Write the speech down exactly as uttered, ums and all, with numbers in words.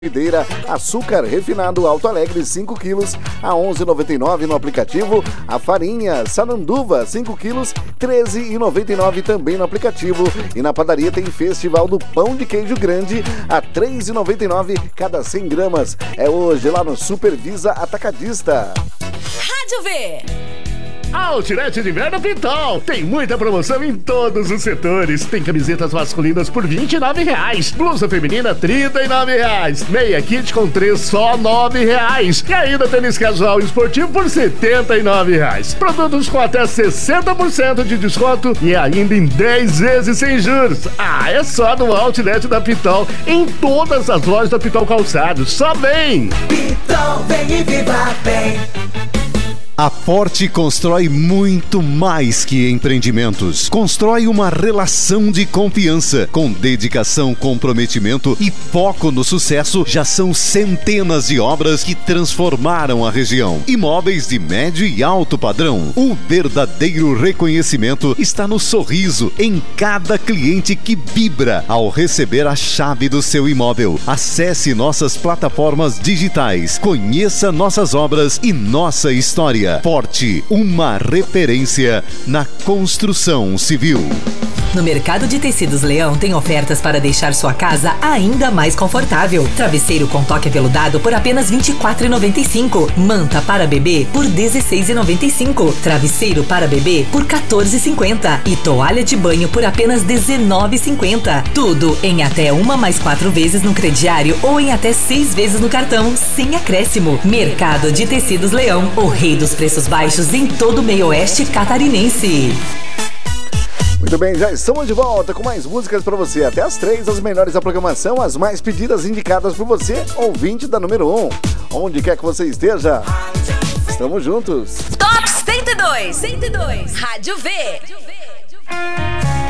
Videira, açúcar refinado Alto Alegre cinco quilos a onze reais e noventa e nove centavos no aplicativo. A farinha Sananduva cinco quilos treze reais e noventa e nove centavos também no aplicativo. E na padaria tem Festival do Pão de Queijo Grande a três reais e noventa e nove centavos cada cem gramas. É hoje lá no Supervisa Atacadista. Rádio V. Outlet de Inverno Pitol. Tem muita promoção em todos os setores. Tem camisetas masculinas por vinte e nove reais. Blusa feminina, trinta e nove reais. Meia kit com três, só nove reais. E ainda tênis casual e esportivo por setenta e nove reais. Produtos com até sessenta por cento de desconto e ainda em dez vezes sem juros. Ah, é só no Outlet da Pitol. Em todas as lojas da Pitol Calçados. Só vem! Pitol, vem e viva bem! A Forte constrói muito mais que empreendimentos. Constrói uma relação de confiança. Com dedicação, comprometimento e foco no sucesso, já são centenas de obras que transformaram a região. Imóveis de médio e alto padrão. O verdadeiro reconhecimento está no sorriso em cada cliente que vibra ao receber a chave do seu imóvel. Acesse nossas plataformas digitais. Conheça nossas obras e nossa história. Forte, uma referência na construção civil. No Mercado de Tecidos Leão tem ofertas para deixar sua casa ainda mais confortável. Travesseiro com toque aveludado por apenas vinte e quatro reais e noventa e cinco centavos. Manta para bebê por dezesseis reais e noventa e cinco centavos. Travesseiro para bebê por quatorze reais e cinquenta centavos. E toalha de banho por apenas dezenove reais e cinquenta centavos. Tudo em até uma mais quatro vezes no crediário ou em até seis vezes no cartão, sem acréscimo. Mercado de Tecidos Leão, o rei dos preços baixos em todo o meio oeste catarinense. Muito bem, já estamos de volta com mais músicas para você. Até as três, as melhores da programação, as mais pedidas indicadas por você, ouvinte da número um. Onde quer que você esteja, estamos juntos. Top cento e dois, cento e dois, Rádio V.